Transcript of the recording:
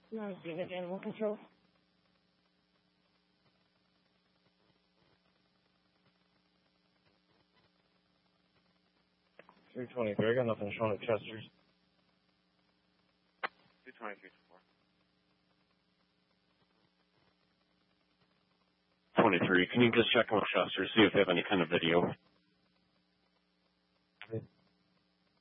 No, Unit Animal Control. 323, I got nothing showing at Chester's. 223. 23, can you just check on Chester, see if they have any kind of video?